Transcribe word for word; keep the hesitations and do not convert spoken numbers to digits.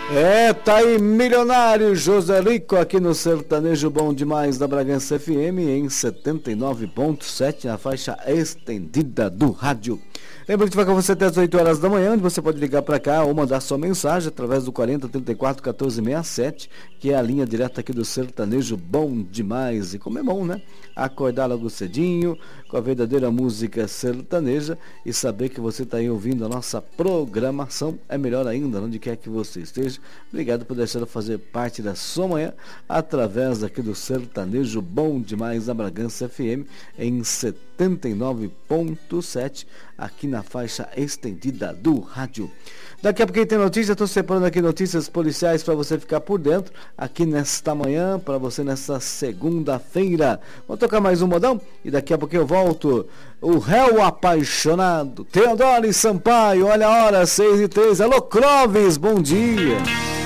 É, tá aí Milionário José Rico aqui no Sertanejo Bom Demais da Bragança F M em setenta e nove ponto sete na faixa estendida do rádio. Lembra que vai com você até as oito horas da manhã, onde você pode ligar para cá ou mandar sua mensagem através do quarenta, trinta e quatro, quatorze, sessenta e sete, que é a linha direta aqui do Sertanejo Bom Demais. E como é bom, né? Acordar logo cedinho, com a verdadeira música sertaneja e saber que você está aí ouvindo a nossa programação é melhor ainda, onde quer que você esteja. Obrigado por deixar eu fazer parte da sua manhã através aqui do Sertanejo Bom Demais da Bragança F M em setenta e nove ponto sete, aqui na faixa estendida do rádio. Daqui a pouquinho tem notícia, estou separando aqui notícias policiais para você ficar por dentro, aqui nesta manhã, para você nesta segunda-feira. Vou tocar mais um modão e daqui a pouquinho eu volto. O réu apaixonado, Teodoro Sampaio, olha a hora, seis e três. Alô, Clóvis, bom dia.